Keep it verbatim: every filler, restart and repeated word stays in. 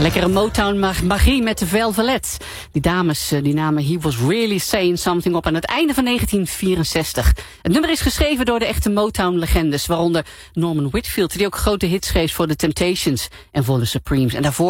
Lekkere Motown-magie met de Velvet. Die dames die namen He Was Really Saying Something op aan het einde van negentien vierenzestig. Het nummer is geschreven door de echte Motown-legendes, waaronder Norman Whitfield, die ook grote hits schreef voor The Temptations en voor The Supremes. En daarvoor